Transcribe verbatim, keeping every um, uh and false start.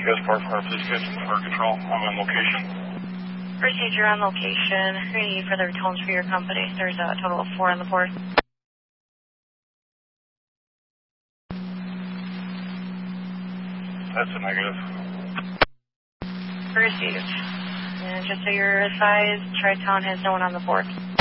Gas Park, or please get fire control. I'm on location. Received, you're on location. Who do you need further tones for your company? There's a total of four on the board. That's a negative. Received. And just so you're advised, Tri-Town has no one on the board.